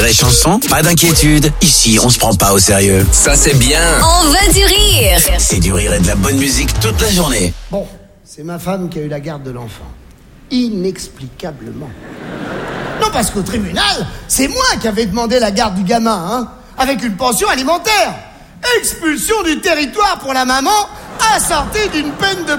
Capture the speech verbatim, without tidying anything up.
vraies chansons? Pas d'inquiétude, ici on se prend pas au sérieux. Ça c'est bien. On veut du rire. C'est du rire et de la bonne musique toute la journée. Bon, c'est ma femme qui a eu la garde de l'enfant. Inexplicablement. Non, parce qu'au tribunal, c'est moi qui avais demandé la garde du gamin, hein, avec une pension alimentaire. Expulsion du territoire pour la maman, assortie d'une peine de